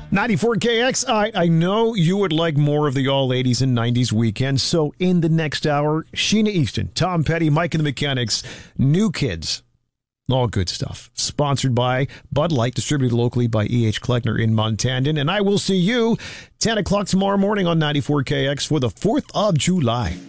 94KX, I know you would like more of the all 80s and 90s weekend, so in the next hour, Sheena Easton, Tom Petty, Mike and the Mechanics, New Kids. All good stuff. Sponsored by Bud Light, distributed locally by E.H. Kleckner in Montandon. And I will see you 10 o'clock tomorrow morning on 94KX for the 4th of July.